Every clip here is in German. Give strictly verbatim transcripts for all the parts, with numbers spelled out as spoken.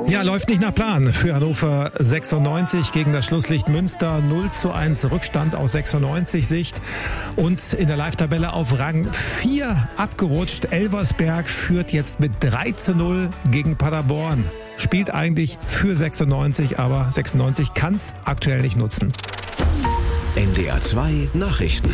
Ja, läuft nicht nach Plan für Hannover sechsundneunzig gegen das Schlusslicht Münster. null zu eins Rückstand aus sechsundneunzig Sicht. Und in der Live-Tabelle auf Rang vier abgerutscht. Elversberg führt jetzt mit drei zu null gegen Paderborn. Spielt eigentlich für sechsundneunzig, aber sechsundneunzig kann es aktuell nicht nutzen. N D R zwei Nachrichten.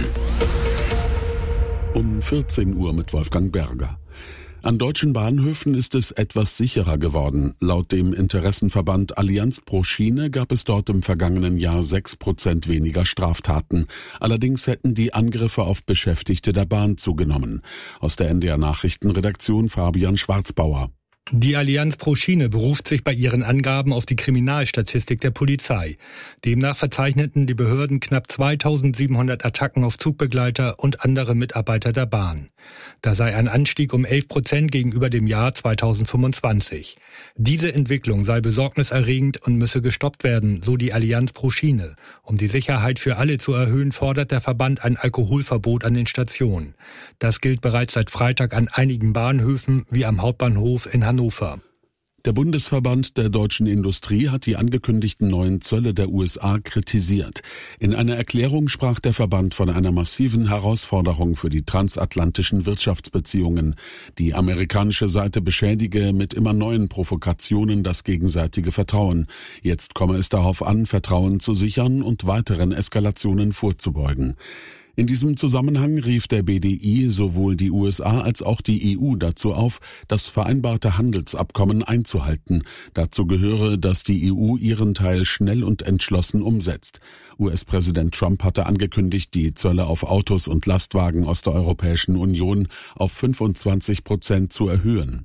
Um vierzehn Uhr mit Wolfgang Berger. An deutschen Bahnhöfen ist es etwas sicherer geworden. Laut dem Interessenverband Allianz pro Schiene gab es dort im vergangenen Jahr sechs Prozent weniger Straftaten. Allerdings hätten die Angriffe auf Beschäftigte der Bahn zugenommen. Aus der N D R Nachrichtenredaktion Fabian Schwarzbauer. Die Allianz pro Schiene beruft sich bei ihren Angaben auf die Kriminalstatistik der Polizei. Demnach verzeichneten die Behörden knapp zweitausendsiebenhundert Attacken auf Zugbegleiter und andere Mitarbeiter der Bahn. Da sei ein Anstieg um elf Prozent gegenüber dem Jahr zweitausendfünfundzwanzig. Diese Entwicklung sei besorgniserregend und müsse gestoppt werden, so die Allianz pro Schiene. Um die Sicherheit für alle zu erhöhen, fordert der Verband ein Alkoholverbot an den Stationen. Das gilt bereits seit Freitag an einigen Bahnhöfen wie am Hauptbahnhof in Hannover. Der Bundesverband der deutschen Industrie hat die angekündigten neuen Zölle der U S A kritisiert. In einer Erklärung sprach der Verband von einer massiven Herausforderung für die transatlantischen Wirtschaftsbeziehungen. Die amerikanische Seite beschädige mit immer neuen Provokationen das gegenseitige Vertrauen. Jetzt komme es darauf an, Vertrauen zu sichern und weiteren Eskalationen vorzubeugen. In diesem Zusammenhang rief der B D I sowohl die U S A als auch die E U dazu auf, das vereinbarte Handelsabkommen einzuhalten. Dazu gehöre, dass die E U ihren Teil schnell und entschlossen umsetzt. U S-Präsident Trump hatte angekündigt, die Zölle auf Autos und Lastwagen aus der Europäischen Union auf fünfundzwanzig Prozent zu erhöhen.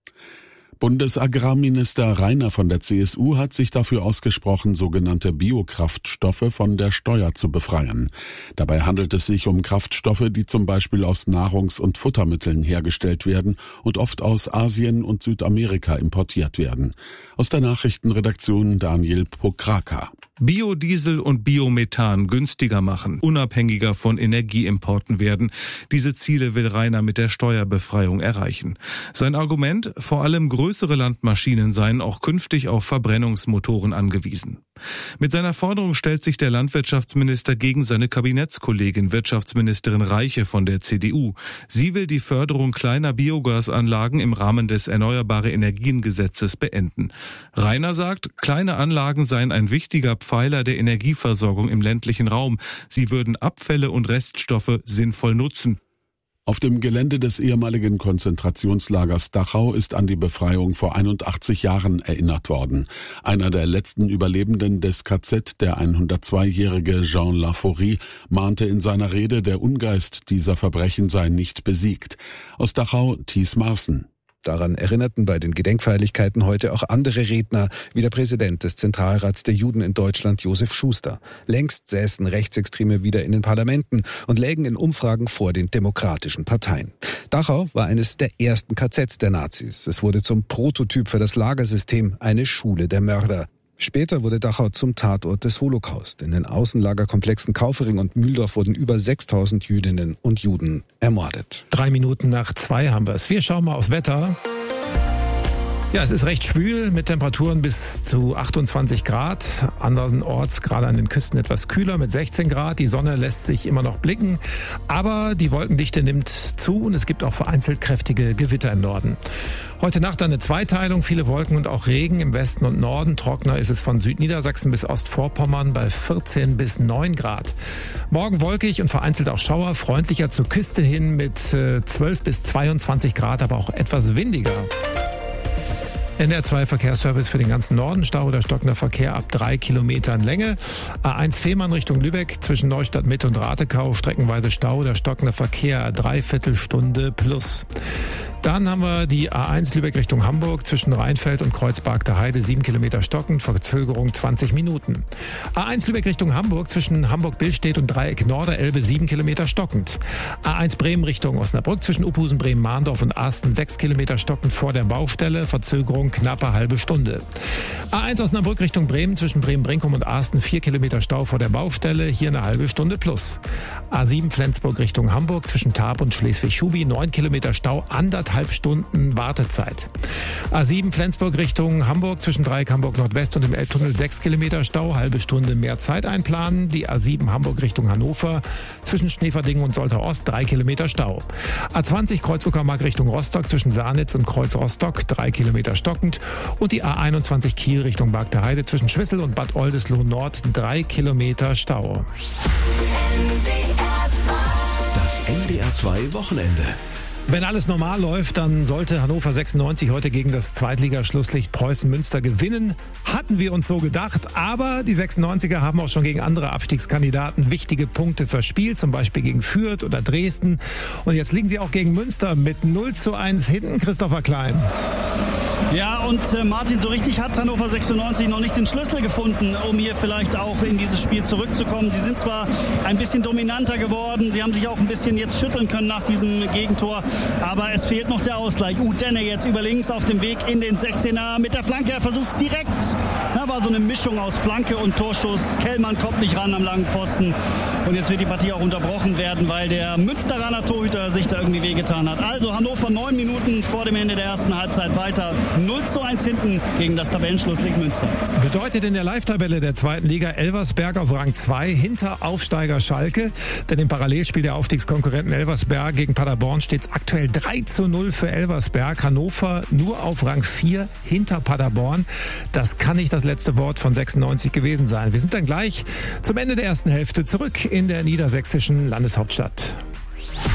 Bundesagrarminister Rainer von der C S U hat sich dafür ausgesprochen, sogenannte Biokraftstoffe von der Steuer zu befreien. Dabei handelt es sich um Kraftstoffe, die zum Beispiel aus Nahrungs- und Futtermitteln hergestellt werden und oft aus Asien und Südamerika importiert werden. Aus der Nachrichtenredaktion Daniel Pokraka. Biodiesel und Biomethan günstiger machen, unabhängiger von Energieimporten werden. Diese Ziele will Rainer mit der Steuerbefreiung erreichen. Sein Argument: vor allem größere Landmaschinen seien auch künftig auf Verbrennungsmotoren angewiesen. Mit seiner Forderung stellt sich der Landwirtschaftsminister gegen seine Kabinettskollegin Wirtschaftsministerin Reiche von der C D U. Sie will die Förderung kleiner Biogasanlagen im Rahmen des Erneuerbare Energien Gesetzes beenden. Rainer sagt, kleine Anlagen seien ein wichtiger Pfeiler der Energieversorgung im ländlichen Raum. Sie würden Abfälle und Reststoffe sinnvoll nutzen. Auf dem Gelände des ehemaligen Konzentrationslagers Dachau ist an die Befreiung vor einundachtzig Jahren erinnert worden. Einer der letzten Überlebenden des K Z, der hundertzweijährige Jean Laforie, mahnte in seiner Rede, der Ungeist dieser Verbrechen sei nicht besiegt. Aus Dachau, Thies Marsen. Daran erinnerten bei den Gedenkfeierlichkeiten heute auch andere Redner, wie der Präsident des Zentralrats der Juden in Deutschland, Josef Schuster. Längst säßen Rechtsextreme wieder in den Parlamenten und lägen in Umfragen vor den demokratischen Parteien. Dachau war eines der ersten K Zs der Nazis. Es wurde zum Prototyp für das Lagersystem, eine Schule der Mörder. Später wurde Dachau zum Tatort des Holocaust. In den Außenlagerkomplexen Kaufering und Mühldorf wurden über sechstausend Jüdinnen und Juden ermordet. Drei Minuten nach zwei haben wir es. Wir schauen mal aufs Wetter. Ja, es ist recht schwül mit Temperaturen bis zu achtundzwanzig Grad. Andernorts, gerade an den Küsten, etwas kühler mit sechzehn Grad. Die Sonne lässt sich immer noch blicken, aber die Wolkendichte nimmt zu und es gibt auch vereinzelt kräftige Gewitter im Norden. Heute Nacht eine Zweiteilung, viele Wolken und auch Regen im Westen und Norden. Trockener ist es von Südniedersachsen bis Ostvorpommern bei vierzehn bis neun Grad. Morgen wolkig und vereinzelt auch Schauer, freundlicher zur Küste hin mit zwölf bis zweiundzwanzig Grad, aber auch etwas windiger. N D R zwei Verkehrsservice für den ganzen Norden. Stau oder stockender Verkehr ab drei Kilometern Länge. A eins Fehmarn Richtung Lübeck zwischen Neustadt Mitte und Ratekau. Streckenweise Stau oder stockender Verkehr. Dreiviertelstunde plus. Dann haben wir die A eins Lübeck Richtung Hamburg zwischen Rheinfeld und Kreuzberg der Heide. sieben Kilometer stockend. Verzögerung zwanzig Minuten. A eins Lübeck Richtung Hamburg zwischen Hamburg-Billstedt und Dreieck Norderelbe. sieben Kilometer stockend. A eins Bremen Richtung Osnabrück zwischen Uphusen, Bremen-Mahndorf und Asten. sechs Kilometer stockend vor der Baustelle. Verzögerung knappe halbe Stunde. A eins Osnabrück Richtung Bremen zwischen Bremen-Brinkum und Asten. vier Kilometer Stau vor der Baustelle. Hier eine halbe Stunde plus. A sieben Flensburg Richtung Hamburg zwischen Tarp und Schleswig-Schubi. neun Kilometer Stau. Anderthalb zweieinhalb Stunden Wartezeit. A sieben Flensburg Richtung Hamburg zwischen Dreieck Hamburg Nordwest und dem Elbtunnel sechs Kilometer Stau, halbe Stunde mehr Zeit einplanen. Die A sieben Hamburg Richtung Hannover zwischen Schneverdingen und Soltau Ost drei Kilometer Stau. A zwanzig Kreuz Uckermark Richtung Rostock zwischen Saarnitz und Kreuz Rostock drei Kilometer stockend. Und die A einundzwanzig Kiel Richtung Bargter Heide zwischen Schwissel und Bad Oldesloe Nord drei Kilometer Stau. Das N D R zwei Wochenende. Wenn alles normal läuft, dann sollte Hannover sechsundneunzig heute gegen das Zweitligaschlusslicht Preußen Münster gewinnen. Hatten wir uns so gedacht, aber die sechsundneunziger haben auch schon gegen andere Abstiegskandidaten wichtige Punkte verspielt, zum Beispiel gegen Fürth oder Dresden. Und jetzt liegen sie auch gegen Münster mit null zu eins hinten. Christopher Klein. Ja, und äh, Martin, so richtig hat Hannover sechsundneunzig noch nicht den Schlüssel gefunden, um hier vielleicht auch in dieses Spiel zurückzukommen. Sie sind zwar ein bisschen dominanter geworden, sie haben sich auch ein bisschen jetzt schütteln können nach diesem Gegentor, aber es fehlt noch der Ausgleich. Udenne jetzt über links auf dem Weg in den sechzehner mit der Flanke, er versucht es direkt. Da war so eine Mischung aus Flanke und Torschuss. Kellmann kommt nicht ran am langen Pfosten und jetzt wird die Partie auch unterbrochen werden, weil der Münsteraner Torhüter sich da irgendwie wehgetan hat. Also Hannover neun Minuten vor dem Ende der ersten Halbzeit weiter. null zu eins hinten gegen das Tabellenschlusslicht Münster. Bedeutet in der Live-Tabelle der zweiten Liga Elversberg auf Rang zwei hinter Aufsteiger Schalke. Denn im Parallelspiel der Aufstiegskonkurrenten Elversberg gegen Paderborn steht es aktuell drei zu null für Elversberg. Hannover nur auf Rang vier hinter Paderborn. Das kann nicht das letzte Wort von sechsundneunzig gewesen sein. Wir sind dann gleich zum Ende der ersten Hälfte zurück in der niedersächsischen Landeshauptstadt.